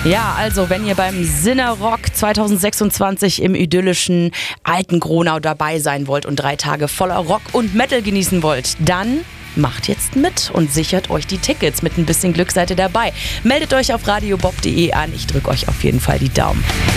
Ja, also wenn ihr beim Sinnerock 2026 im idyllischen alten Gronau dabei sein wollt und 3 Tage voller Rock und Metal genießen wollt, dann macht jetzt mit und sichert euch die Tickets. Mit ein bisschen Glück seid ihr dabei. Meldet euch auf radiobob.de an. Ich drücke euch auf jeden Fall die Daumen.